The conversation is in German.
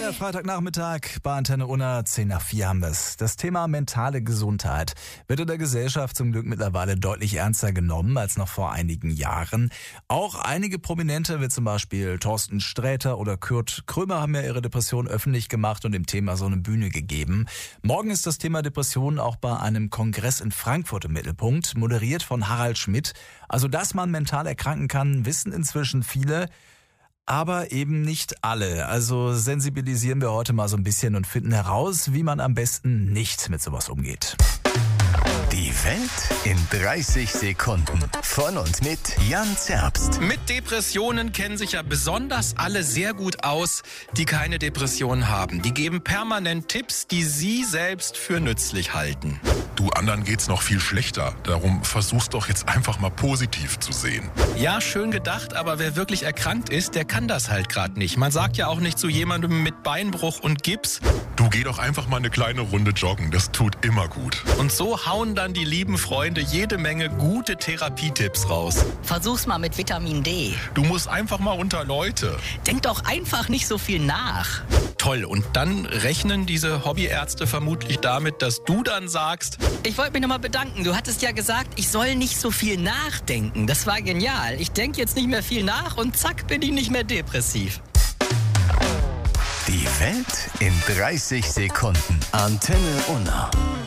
Der Freitagnachmittag bei Antenne Unna, 10 nach 4 haben wir es. Das Thema mentale Gesundheit wird in der Gesellschaft zum Glück mittlerweile deutlich ernster genommen als noch vor einigen Jahren. Auch einige Prominente, wie zum Beispiel Thorsten Sträter oder Kurt Krömer, haben ja ihre Depression öffentlich gemacht und dem Thema so eine Bühne gegeben. Morgen ist das Thema Depression auch bei einem Kongress in Frankfurt im Mittelpunkt, moderiert von Harald Schmidt. Also, dass man mental erkranken kann, wissen inzwischen viele. Aber eben nicht alle. Also sensibilisieren wir heute mal so ein bisschen und finden heraus, wie man am besten nicht mit sowas umgeht. Die Welt in 30 Sekunden. Von und mit Jan Zerbst. Mit Depressionen kennen sich ja besonders alle sehr gut aus, die keine Depression haben. Die geben permanent Tipps, die sie selbst für nützlich halten. Du, anderen geht's noch viel schlechter. Darum versuch's doch jetzt einfach mal positiv zu sehen. Ja, schön gedacht, aber wer wirklich erkrankt ist, der kann das halt gerade nicht. Man sagt ja auch nicht zu jemandem mit Beinbruch und Gips: Du, geh doch einfach mal eine kleine Runde joggen. Das tut immer gut. Und so hauen dann die lieben Freunde jede Menge gute Therapietipps raus. Versuch's mal mit Vitamin D. Du musst einfach mal unter Leute. Denk doch einfach nicht so viel nach. Toll, und dann rechnen diese Hobbyärzte vermutlich damit, dass du dann sagst: Ich wollte mich nochmal bedanken. Du hattest ja gesagt, ich soll nicht so viel nachdenken. Das war genial. Ich denke jetzt nicht mehr viel nach und zack, bin ich nicht mehr depressiv. Die Welt in 30 Sekunden. Antenne Unna.